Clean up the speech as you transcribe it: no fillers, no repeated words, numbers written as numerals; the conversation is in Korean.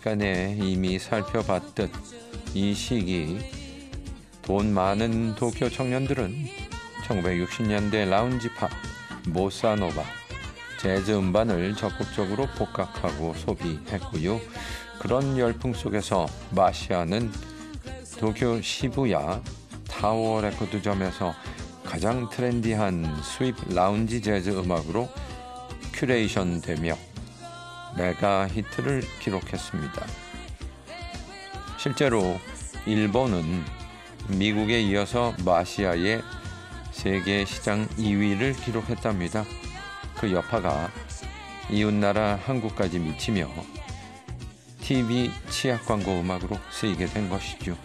시간에 이미 살펴봤듯 이 시기 돈 많은 도쿄 청년들은 1960년대 라운지 팝, 보사노바, 재즈 음반을 적극적으로 복각하고 소비했고요. 그런 열풍 속에서 마시아는 도쿄 시부야 타워 레코드점에서 가장 트렌디한 스윕 라운지 재즈 음악으로 큐레이션되며 메가 히트를 기록했습니다. 실제로 일본은 미국에 이어서 마시아의 세계 시장 2위를 기록했답니다. 그 여파가 이웃나라 한국까지 미치며 TV 치약 광고 음악으로 쓰이게 된 것이죠.